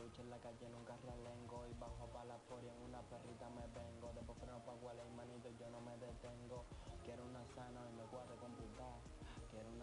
boliche en la calle nunca relengo. Y bajo pa' la furia en una perrita me vengo. Después freno pa' guala y manito yo no me